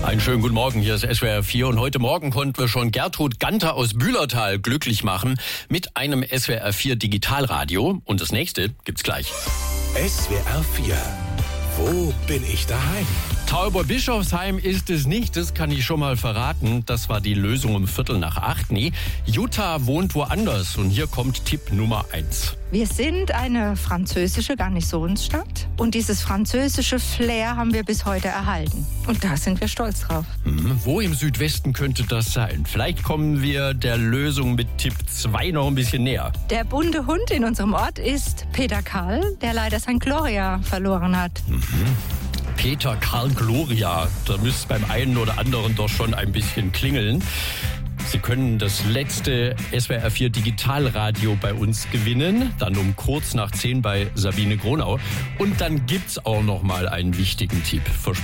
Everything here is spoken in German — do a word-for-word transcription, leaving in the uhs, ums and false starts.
Einen schönen guten Morgen, hier ist S W R vier und heute Morgen konnten wir schon Gertrud Ganter aus Bühlertal glücklich machen mit einem S W R vier Digitalradio und das nächste gibt's gleich. S W R vier, wo bin ich daheim? Tauberbischofsheim ist es nicht, das kann ich schon mal verraten. Das war die Lösung um Viertel nach acht. Nee, Jutta wohnt woanders und hier kommt Tipp Nummer eins. Wir sind eine französische Garnisonsstadt und dieses französische Flair haben wir bis heute erhalten. Und da sind wir stolz drauf. Hm, wo im Südwesten könnte das sein? Vielleicht kommen wir der Lösung mit Tipp zwei noch ein bisschen näher. Der bunte Hund in unserem Ort ist Peter Karl, der leider sein Gloria verloren hat. Mhm. Peter Karl Gloria, da müsste es beim einen oder anderen doch schon ein bisschen klingeln. Sie können das letzte S W R vier Digitalradio bei uns gewinnen, dann um kurz nach zehn bei Sabine Gronau. Und dann gibt's auch noch mal einen wichtigen Tipp. Versprochen.